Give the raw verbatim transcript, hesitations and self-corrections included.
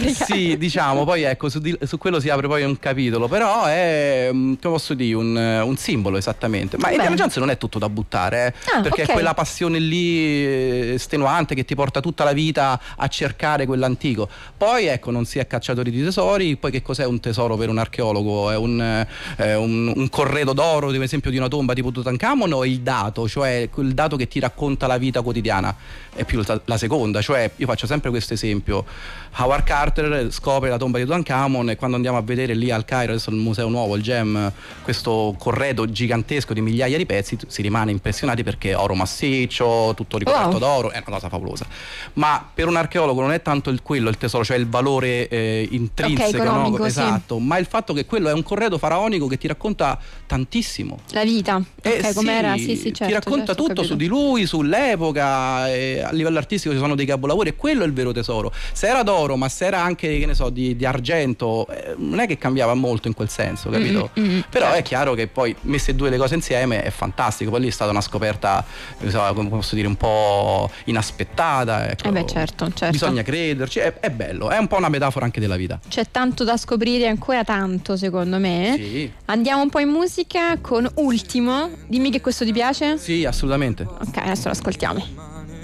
sì, diciamo, poi ecco, su, di, su quello si apre poi un capitolo, però è, come posso dire, un, un simbolo esattamente. Ma Indiana Jones non è tutto da buttare, eh, ah, perché okay. è quella passione lì estenuante che ti porta tutta la vita a cercare quell'antico. Poi ecco, non si è cacciatori di tesori. Poi che cos'è un tesoro per un archeologo? È un, è un, un corredo d'oro, ad esempio, di una tomba tipo Tutankhamon, o il dato, cioè quel dato che ti racconta la vita quotidiana? È più la, la seconda, cioè io faccio sempre questo esempio. Howard Carter scopre la tomba di Tutankhamon, e quando andiamo a vedere lì al Cairo, adesso il museo nuovo, il Gem, questo corredo gigantesco di migliaia di pezzi, si rimane impressionati perché è oro massiccio, tutto ricoperto wow. d'oro, è una cosa favolosa. Ma per un archeologo non è tanto il, quello il tesoro, cioè il valore eh, intrinseco, okay, economico, no? Esatto, sì. Ma il fatto che quello è un corredo faraonico che ti racconta tantissimo. La vita, eh, okay, sì, com'era, sì, sì, certo, ti racconta certo, tutto su di lui, sull'epoca, e a livello artistico ci sono dei capolavori, e quello è il vero tesoro. Se era d'oro, ma se era anche, che ne so, di, di argento, eh, non è che cambiava molto in quel senso, capito? Mm, mm, mm, Però certo. è chiaro che poi messe due le cose insieme è fantastico. Poi lì è stata una scoperta, so, come posso dire, un po' inaspettata, ecco. Eh beh, certo, certo. Bisogna crederci, è, è bello, è un po' una metafora anche della vita. C'è tanto da scoprire, ancora tanto, secondo me. Sì. Andiamo un po' in musica con Ultimo. Dimmi che questo ti piace? Sì, assolutamente. Ok, adesso lo ascoltiamo.